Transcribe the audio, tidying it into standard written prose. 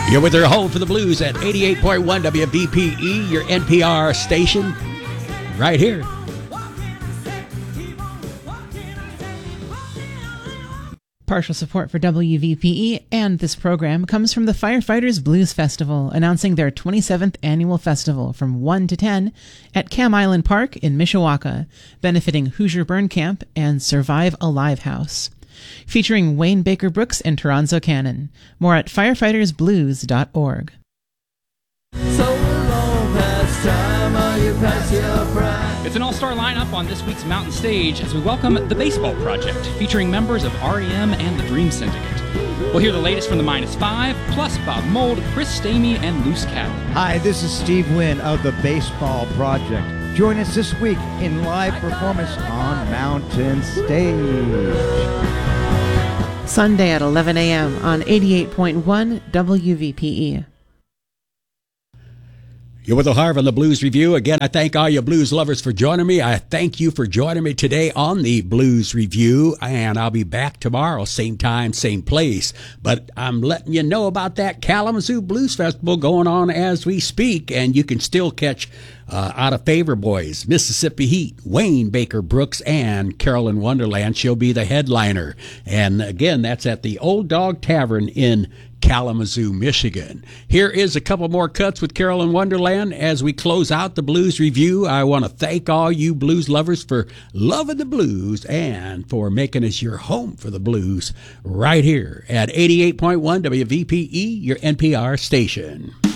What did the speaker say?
You're with her home for the blues at 88.1 WVPE, your NPR station, right here. Partial support for WVPE and this program comes from the Firefighters Blues Festival, announcing their 27th annual festival from 1 to 10 at Cam Island Park in Mishawaka, benefiting Hoosier Burn Camp and Survive Alive House. Featuring Wayne Baker Brooks and Toronzo Cannon. More at firefightersblues.org. It's an all-star lineup on this week's Mountain Stage as we welcome The Baseball Project, featuring members of REM and the Dream Syndicate. We'll hear the latest from the Minus Five, plus Bob Mould, Chris Stamey, and Loose Cattle. Hi, this is Steve Wynn of The Baseball Project. Join us this week in live performance on Mountain Stage. Sunday at 11 a.m. on 88.1 WVPE. You're with O'Hara on the Blues Review. Again, I thank all you blues lovers for joining me. I thank you for joining me today on the Blues Review, and I'll be back tomorrow, same time, same place. But I'm letting you know about that Kalamazoo Blues Festival going on as we speak, and you can still catch Out of Favor Boys, Mississippi Heat, Wayne Baker Brooks, and Carolyn Wonderland. She'll be the headliner. And again, that's at the Old Dog Tavern in Kalamazoo, Michigan. Here is a couple more cuts with Carolyn Wonderland as we close out the Blues Review. I want to thank all you blues lovers for loving the blues and for making us your home for the blues right here at 88.1 WVPE, your NPR station.